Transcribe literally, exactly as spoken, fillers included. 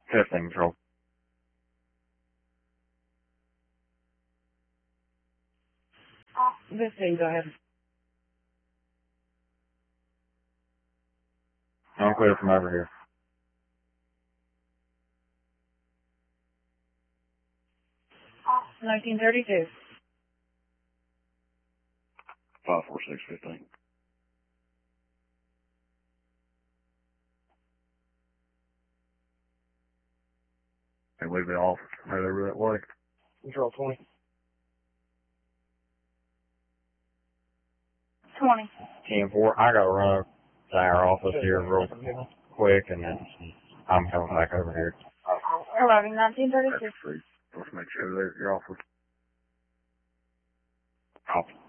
Testing control. This thing, go ahead. I'm clear from over here. nineteen thirty-two. five four six fifteen. And leave it off right over that way. Control twenty. twenty. ten four, I gotta run to our office here real quick and then I'm coming back over here. Arriving nineteen thirty-two. Let's make sure that you're off with. Copy.